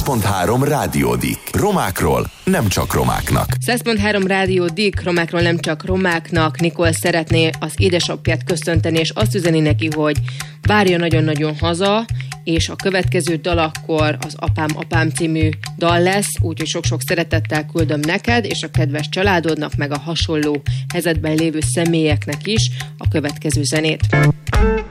100.3 Rádió Dik. Romákról nem csak romáknak. 100.3 Rádió Dik, romákról nem csak romáknak. Nikol szeretné az édesapját köszönteni, és azt üzeni neki, hogy várja nagyon-nagyon haza, és a következő dal akkor az Apám című dal lesz, úgyhogy sok-sok szeretettel küldöm neked, és a kedves családodnak, meg a hasonló helyzetben lévő személyeknek is a következő zenét.